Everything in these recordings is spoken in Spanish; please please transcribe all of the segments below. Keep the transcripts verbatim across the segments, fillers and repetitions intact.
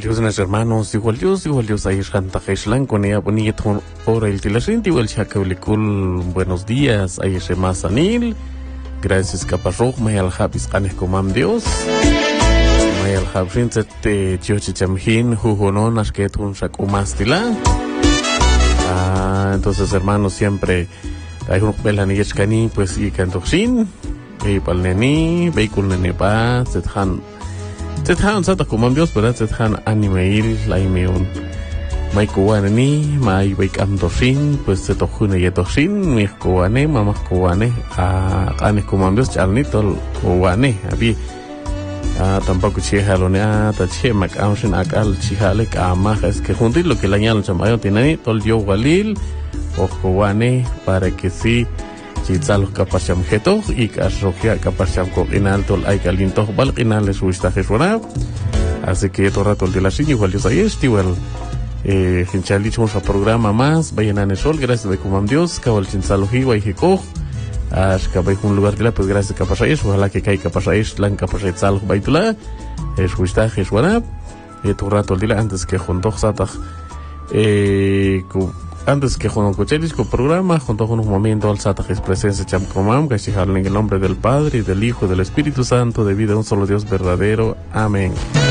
Dios, mis hermanos, igual Dios, igual Dios, ahí Shanta Heishlan, con ella bonito, ahora el tilashinti, igual Chakaulikul, buenos días, ahí Shemas Anil, gracias Caparroj, Mayal Habis Anes Comam Dios, Mayal Habshin, Zete Chiochichamhin, Jujonon, Ashketun Shakumastila. Ah, entonces, hermanos, siempre hay un Belaniyechkani, pues y Cantoxin, y Palneni, Veikul Nenepa, Zethan. Zethan sata kumam Dios, ¿verdad? Zethan animeil, la imeun. Mai kuwane ni, mai veik am dosin, pues se tojune ye dosin, mi kuwane, mamá kuwane, a ane kumam Dios, chalni tol kuwane, abi. Ah, tampoco chihalone, ah, ta chemak amshin akal chihale kama, es que juntos lo que la ñal chamayo tiene, tol yo walil, o kuwane, para que sí. Chitzalo kapasham geto y kasrokia kapasham kokinal tol ay kalinto bal kinal es wistaje suena. Así que todo rato el de la siña igual yo soy este igual eh hinchalicemos a programa más vayan a sol gracias de comam Dios cabal chinzalo hiwa y hiko as cabay un lugar de la pues gracias kapashais ojalá que kai kapashais lan kapashait sal baitula es wistaje suena y todo rato el de la antes que junto satag eh antes que con cochelis con programa junto con un momento al sata es presencia chamcomam que se en el nombre del Padre y del Hijo y del Espíritu Santo debido a un solo Dios verdadero. Amén.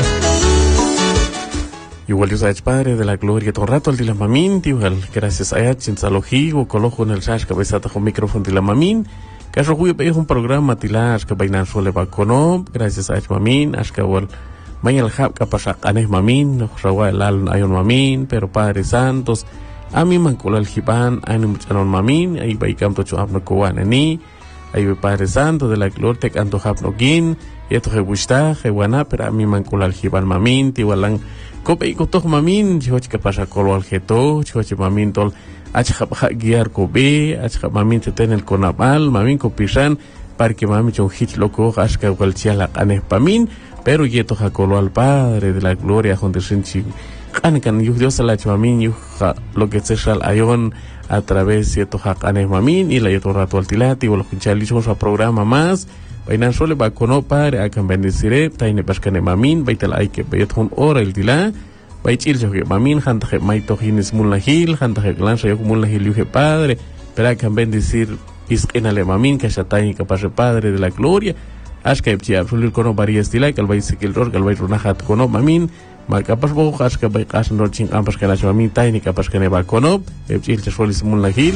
Igual Dios es Padre de la gloria todo rato al de la mamin igual gracias a Yach en Salojigo colojo en el sash cabezata con micrófono de la mamin que es un programa tilash que bainan suele vacono gracias a Yach mamin ashka igual mañana el hab kapasak anes mamin rawa el al ayon mamin pero Padre Santos a mi mancula el jiban, a mi muchanon mamin, ahí va y canto chuapno kuanani, ahí va Padre Santo de la gloria, te canto hapno gin, y esto je busta, je buena, pero a mi mancula el jiban mamin, tiwalang, cope y coto mamin, chihoch que pasa colo al jeto, chihoch mamin tol, achapha guiar cobe, achap mamin te ten el conabal, mamin copisan, para que mamin chon hit loco, ashka cualchiala anes pamin, pero yeto ja colo al Padre de la gloria, donde se kan kan yuh Dios la mamin yuh lo que se sal ayon a través de to hacanes mamin y la yeto rato altilati o lo que chalichos a programa más vainan sole va cono para a can bendecire taine pascane mamin vaital hay que beton hora el tila vaichil jo que mamin hanta que maito hinis mulahil hanta que lanza yo mulahil yuh Padre para can bendecir iskenale mamin que shatai capaz Padre de la gloria ashka ipchi absolut cono varias tila que el baisikil ror que el bai runahat cono mamin Malkapas bojas que baik as norching ampas que la chami taini kapas que ne balcono epchil chesfolis mulahil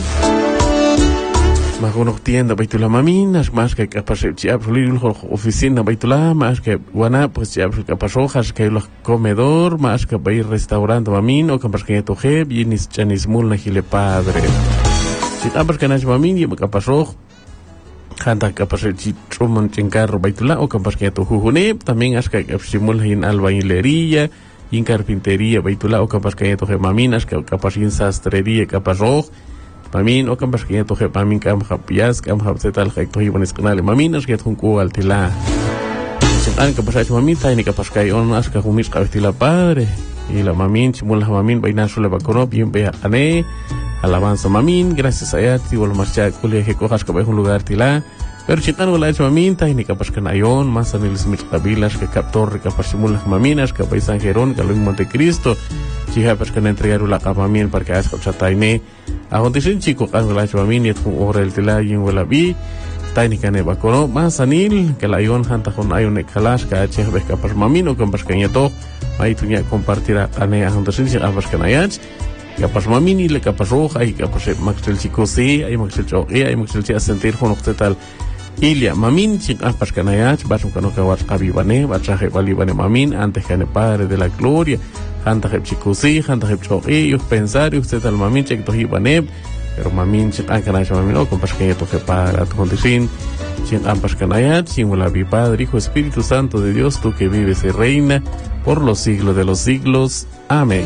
magono tienda baitula mamin as más que kapas epchi absolut oficina baitula más que guana pues ya kapas hojas que los comedor más que bai restaurante mamin o kapas que toje bienis chanis mulahil Padre si ampas que na mamin y kapas hoj Hanta kapas epchi tromon chencar baitula o kapas que to jujune también as que epchimul hin albañilería in carpintería baitula o kapas que to maminas que kapas in sastrería kapas roj mamin o kapas que to mamin kam hapias kam hapsetal to ibanes canal maminas que tun ku altila an kapas ach mamin taini kapas que on as que humis kaitila Padre y la mamin chimul mamin baina sule bakono bien be ane alabanza mamin gracias a Yati wal marcha kuliah que cojas que un lugar tila pero chitan wala ach mamin taini kapas que nayon más anil smit kabilas que captor que pasimul maminas que bai San Jerón que lo en Montecristo chiha pas que entregar la mamin para que as taine a donde sin chico kan wala ach mamin y tu orel tila yin wala bi taini kane bakono más anil que la yon hanta con ayon ekalas que ach be kapas mamin o kapas que nieto mai tunya compartir ane a donde sin kapas que nayach kapas mamin y le kapas roja y kapas maxel chico sí hay maxel choque hay maxel chi sentir con tal Ilia mamin chin kapas kanayach basum kano kawas kabibane batraje balibane mamin antes que Padre de la gloria hanta heb chico sí hanta heb choque y pensar usted al mamin chek to hibane pero mamin chin kanayach mamin o kapas que to para to condición chin kapas kanayach chin la bi Padre Hijo Espíritu Santo de Dios tú que vives y reina por los siglos de los siglos. Amén.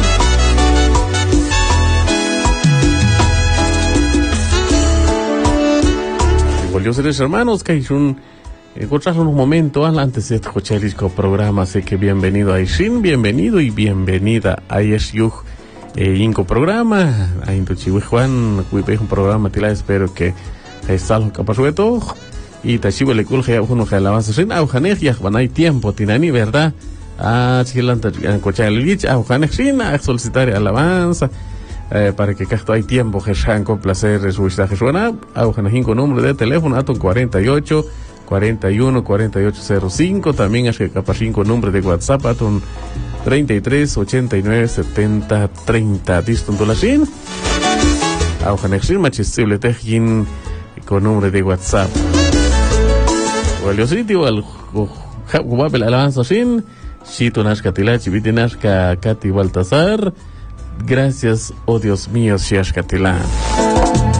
Dios eres hermanos que hay un encontrar unos momentos antes de escuchar el programa así que bienvenido a Ishin bienvenido y bienvenida a Yeshuch eh, inco programa a Intuchiwi Juan cuipe un programa tila espero que estal capaz de todo y tachiwe le kul ya uno que alabanza sin aujanej ya van hay tiempo tinani verdad Ah, chilanta, cochar el lich, ah, ojalá a solicitar alabanza. Eh, para que casto hay tiempo que sean con placer su mensaje suena a un número de teléfono aton cuarenta y ocho, cuarenta y uno, cuarenta y ocho cero cinco, también es que capaz cinco número de WhatsApp aton treinta y tres, ochenta y nueve, setenta, treinta distinto la sin a un machistible tejin con número de WhatsApp o el sitio al guapel alabanza sin Chito Nashka Tilachi Vitinashka Kati Baltazar. Gracias, oh Dios mío, Shiashkatilán.